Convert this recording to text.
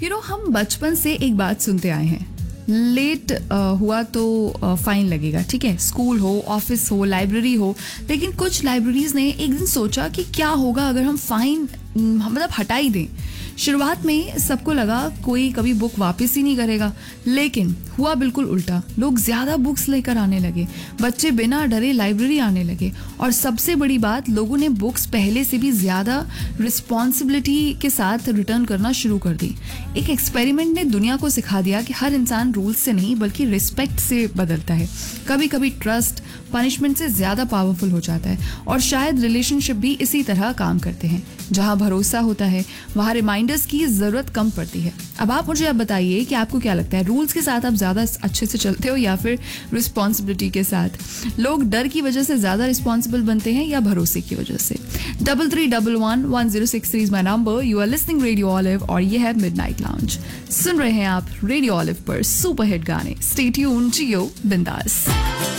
हम बचपन से एक बात सुनते आए हैं, लेट हुआ तो फाइन लगेगा. ठीक है, स्कूल हो, ऑफिस हो, लाइब्रेरी हो. लेकिन कुछ लाइब्रेरीज ने एक दिन सोचा कि क्या होगा अगर हम फाइन मतलब हटा ही दें. शुरुआत में सबको लगा कोई कभी बुक वापस ही नहीं करेगा, लेकिन हुआ बिल्कुल उल्टा. लोग ज्यादा बुक्स लेकर आने लगे, बच्चे बिना डरे लाइब्रेरी आने लगे, और सबसे बड़ी बात, लोगों ने बुक्स पहले से भी ज्यादा रिस्पॉन्सिबिलिटी के साथ रिटर्न करना शुरू कर दी. एक एक्सपेरिमेंट ने दुनिया को सिखा दिया कि हर इंसान रूल्स से नहीं बल्कि रिस्पेक्ट से बदलता है. कभी कभी ट्रस्ट पनिशमेंट से ज्यादा पावरफुल हो जाता है, और शायद रिलेशनशिप भी इसी तरह काम करते हैं. जहां भरोसा होता है वहां रिमाइंडर्स की जरूरत कम पड़ती है. अब आप मुझे बताइए कि आपको क्या लगता है, रूल्स के साथ आप ज्यादा अच्छे से चलते हो या फिर रिस्पॉन्सिबिलिटी के साथ? लोग डर की वजह से ज्यादा रिस्पॉन्सिबल बनते हैं या भरोसे की वजह से? 33111063 is my number. You are listening radio olive और ये है मिडनाइट लाउंज. सुन रहे हैं आप रेडियो ऑलिव पर सुपर हिट गाने. स्टे ट्यून्ड, जियो बिंदास.